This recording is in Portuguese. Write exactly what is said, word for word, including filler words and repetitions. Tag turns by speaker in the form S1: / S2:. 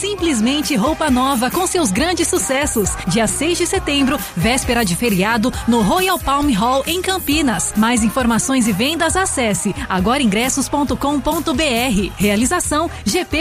S1: Simplesmente Roupa Nova com seus grandes sucessos. Dia seis de setembro, véspera de feriado, no Royal Palm Hall em Campinas. Mais informações e vendas, acesse agora ingressos ponto com ponto br. Realização G P